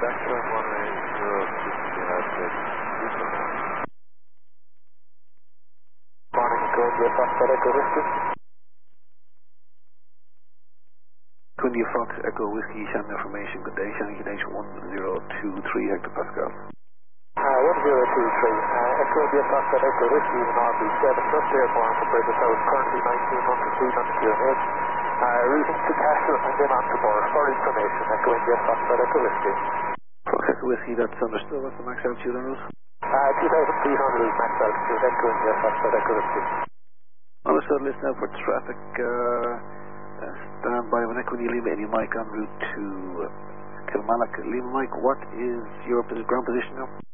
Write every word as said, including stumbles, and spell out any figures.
Vector one eight zero six six. Morning, go India Fox Echo Whiskey. India Fox Echo Whiskey, channel information, good day, channel information one zero two three hectopascal. Uh, one zero two three, uh, Echo India Fox Echo Whiskey in R B seven, just airborne from British House, currently nineteen hundred feet on the Q N H. Uh, routing to Castle and then on to Moore. For information, Echo India Fox Echo Whiskey. Fox Echo Whiskey, that's understood. What's the max altitude on those? Uh, two thousand three hundred is max altitude, Echo India Fox Echo Whiskey. Understood, listen out for traffic. Uh, uh, stand by when Echo Lima, any Mike en route to uh, Kilmallock. Lima Mike, what is your posi- ground position now?